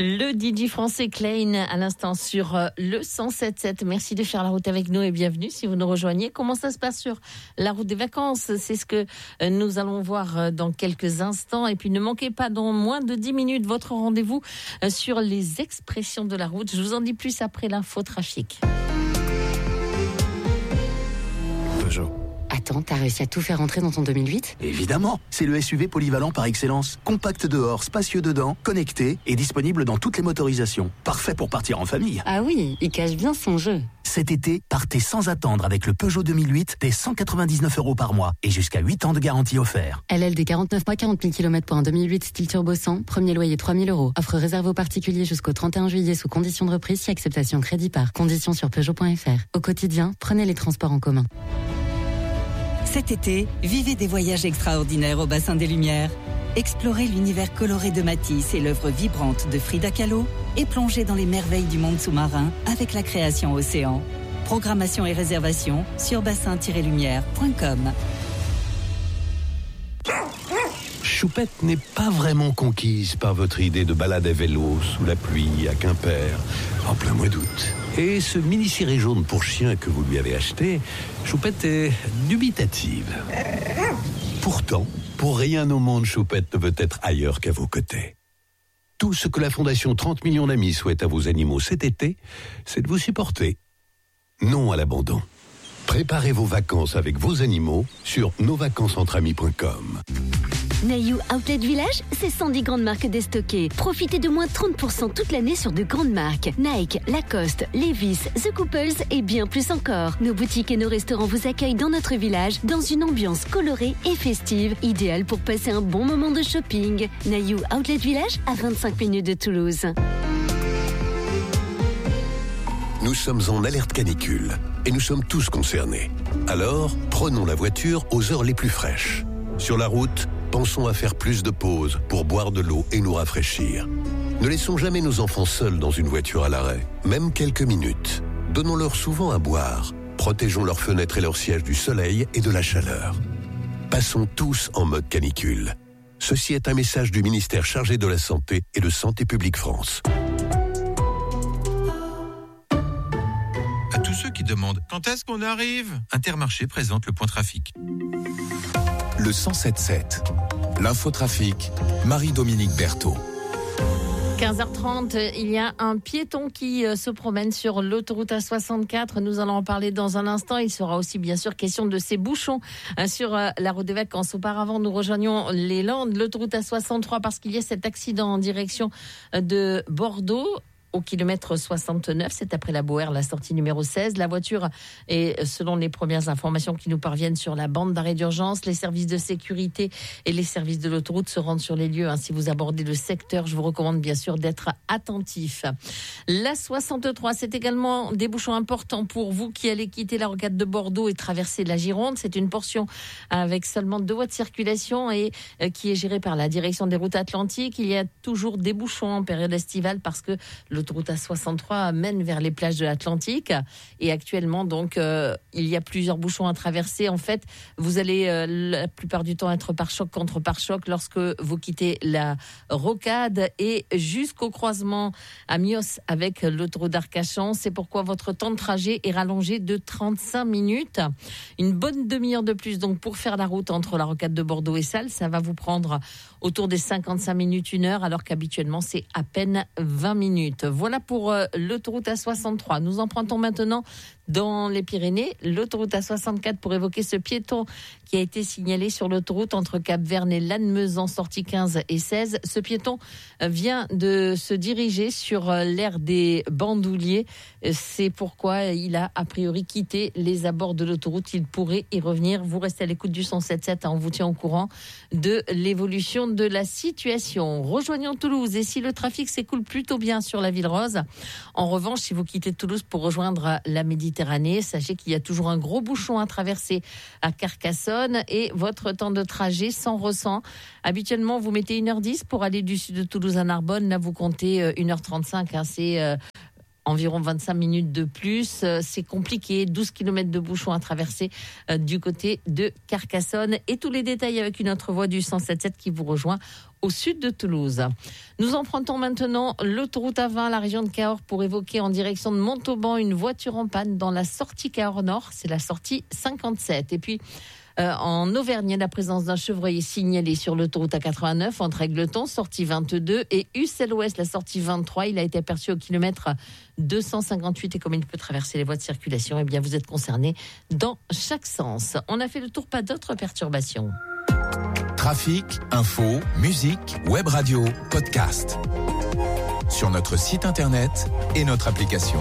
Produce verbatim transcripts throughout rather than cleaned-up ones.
Le D J français Klein à l'instant sur le cent sept sept. Merci de faire la route avec nous et bienvenue si vous nous rejoignez. Comment ça se passe sur la route des vacances? C'est ce que nous allons voir dans quelques instants. Et puis ne manquez pas dans moins de dix minutes votre rendez-vous sur les expressions de la route. Je vous en dis plus après l'info trafic. Peugeot. Attends, t'as réussi à tout faire rentrer dans ton deux mille huit ? Évidemment, c'est le S U V polyvalent par excellence. Compact dehors, spacieux dedans, connecté et disponible dans toutes les motorisations. Parfait pour partir en famille. Ah oui, il cache bien son jeu. Cet été, partez sans attendre avec le Peugeot deux mille huit dès cent quatre-vingt-dix-neuf euros par mois et jusqu'à huit ans de garantie offert. L L D quarante-neuf mois, quarante mille kilomètres pour un deux mille huit style turbo cent, premier loyer trois mille euros. Offre réservée aux particuliers jusqu'au trente et un juillet sous conditions de reprise si acceptation crédit par. Conditions sur Peugeot point F R. Au quotidien, prenez les transports en commun. Cet été, vivez des voyages extraordinaires au bassin des Lumières. Explorez l'univers coloré de Matisse et l'œuvre vibrante de Frida Kahlo et plongez dans les merveilles du monde sous-marin avec la création Océan. Programmation et réservation sur bassin tiret lumière point com. Choupette n'est pas vraiment conquise par votre idée de balade à vélo sous la pluie à Quimper en plein mois d'août. Et ce mini-ciré jaune pour chien que vous lui avez acheté, Choupette est dubitative. Pourtant, pour rien au monde, Choupette ne veut être ailleurs qu'à vos côtés. Tout ce que la Fondation trente millions d'amis souhaite à vos animaux cet été, c'est de vous supporter. Non à l'abandon. Préparez vos vacances avec vos animaux sur nos vacances entre amis point com. Nayou Outlet Village, c'est cent dix grandes marques déstockées. Profitez de moins trente pour cent toute l'année sur de grandes marques. Nike, Lacoste, Levi's, The Couples et bien plus encore. Nos boutiques et nos restaurants vous accueillent dans notre village dans une ambiance colorée et festive, idéale pour passer un bon moment de shopping. Nayou Outlet Village, à vingt-cinq minutes de Toulouse. Nous sommes en alerte canicule et nous sommes tous concernés. Alors, prenons la voiture aux heures les plus fraîches. Sur la route, pensons à faire plus de pauses pour boire de l'eau et nous rafraîchir. Ne laissons jamais nos enfants seuls dans une voiture à l'arrêt, même quelques minutes. Donnons-leur souvent à boire. Protégeons leurs fenêtres et leurs sièges du soleil et de la chaleur. Passons tous en mode canicule. Ceci est un message du ministère chargé de la Santé et de Santé publique France. À tous ceux qui demandent quand est-ce qu'on arrive, Intermarché présente le point trafic. Le cent sept sept. L'infotrafic, Marie-Dominique Berthaud. quinze heures trente, il y a un piéton qui se promène sur l'autoroute A soixante-quatre. Nous allons en parler dans un instant. Il sera aussi bien sûr question de ces bouchons sur la route des vacances. Auparavant, nous rejoignons les Landes, l'autoroute A soixante-trois, parce qu'il y a cet accident en direction de Bordeaux. Au kilomètre soixante-neuf, c'est après la Boère, la sortie numéro seize. La voiture est, selon les premières informations qui nous parviennent, sur la bande d'arrêt d'urgence. Les services de sécurité et les services de l'autoroute se rendent sur les lieux. Hein. Si vous abordez le secteur, je vous recommande bien sûr d'être attentif. La soixante-trois, c'est également des bouchons importants pour vous qui allez quitter la rocade de Bordeaux et traverser la Gironde. C'est une portion avec seulement deux voies de circulation et qui est gérée par la direction des routes atlantiques. Il y a toujours des bouchons en période estivale parce que le L'autoroute A soixante-trois mène vers les plages de l'Atlantique et actuellement donc euh, il y a plusieurs bouchons à traverser. En fait, vous allez euh, la plupart du temps être pare-choc contre pare-choc lorsque vous quittez la rocade et jusqu'au croisement à Mios avec l'autoroute d'Arcachon. C'est pourquoi votre temps de trajet est rallongé de trente-cinq minutes. Une bonne demi-heure de plus donc pour faire la route entre la rocade de Bordeaux et Salles. Ça va vous prendre autour des cinquante-cinq minutes, une heure, alors qu'habituellement c'est à peine vingt minutes. Voilà pour euh, l'autoroute A soixante-trois. Nous empruntons maintenant dans les Pyrénées l'autoroute A soixante-quatre pour évoquer ce piéton qui a été signalé sur l'autoroute entre Cap-Verne et Lannemezan, sortie quinze et seize. Ce piéton vient de se diriger sur l'aire des Bandouliers. C'est pourquoi il a a priori quitté les abords de l'autoroute. Il pourrait y revenir. Vous restez à l'écoute du cent sept sept. On vous tient au courant de l'évolution de la situation. Rejoignons Toulouse et si le trafic s'écoule plutôt bien sur la ville rose, en revanche, si vous quittez Toulouse pour rejoindre la Méditerranée, sachez qu'il y a toujours un gros bouchon à traverser à Carcassonne et votre temps de trajet s'en ressent. Habituellement, vous mettez une heure dix pour aller du sud de Toulouse à Narbonne. Là, vous comptez une heure trente-cinq. Hein, c'est euh, environ vingt-cinq minutes de plus. C'est compliqué, douze kilomètres de bouchons à traverser du côté de Carcassonne. Et tous les détails avec une autre voie du cent sept sept qui vous rejoint au sud de Toulouse. Nous empruntons maintenant l'autoroute A vingt, la région de Cahors, pour évoquer en direction de Montauban une voiture en panne dans la sortie Cahors Nord. C'est la sortie cinquante-sept. Et puis, Euh, en Auvergne, la présence d'un chevreuil est signalée sur l'autoroute A quatre-vingt-neuf entre Égletons, sortie vingt-deux, et Ussel-Ouest, la sortie vingt-trois. Il a été aperçu au kilomètre deux cent cinquante-huit et comme il peut traverser les voies de circulation, eh bien vous êtes concernés dans chaque sens. On a fait le tour, pas d'autres perturbations. Trafic, info, musique, web radio, podcast. Sur notre site internet et notre application.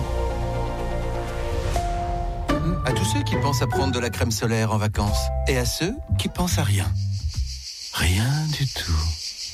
À tous ceux qui pensent à prendre de la crème solaire en vacances et à ceux qui pensent à rien. Rien du tout.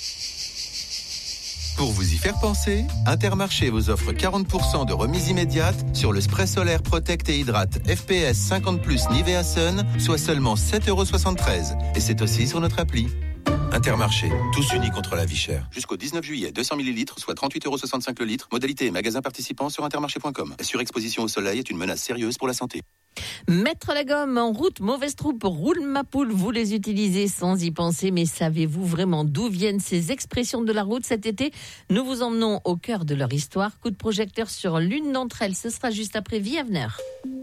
Pour vous y faire penser, Intermarché vous offre quarante pour cent de remise immédiate sur le spray solaire Protect et Hydrate F P S cinquante plus Nivea Sun, soit seulement sept euros soixante-treize. Et c'est aussi sur notre appli. Intermarché, tous unis contre la vie chère. Jusqu'au dix-neuf juillet, deux cents millilitres, soit trente-huit euros soixante-cinq le litre. Modalité et magasin participants sur intermarché point com. La surexposition au soleil est une menace sérieuse pour la santé. Mettre la gomme en route, mauvaise troupe, roule ma poule, vous les utilisez sans y penser, mais savez-vous vraiment d'où viennent ces expressions de la route cet été? Nous vous emmenons au cœur de leur histoire. Coup de projecteur sur l'une d'entre elles, ce sera juste après Vie à venir.